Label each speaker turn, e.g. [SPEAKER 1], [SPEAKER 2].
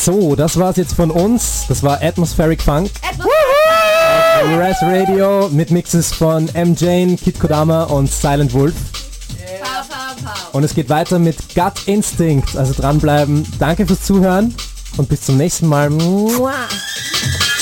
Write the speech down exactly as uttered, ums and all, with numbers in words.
[SPEAKER 1] So, das war's jetzt von uns. Das war Atmospheric Funk. Atmospheric Res Radio mit Mixes von M. Jane, Kid Kodama und Silent Wolf.
[SPEAKER 2] Yeah. Pow, pow, pow.
[SPEAKER 1] Und es geht weiter mit Gut Instinct. Also dranbleiben. Danke fürs Zuhören und bis zum nächsten Mal. Mua.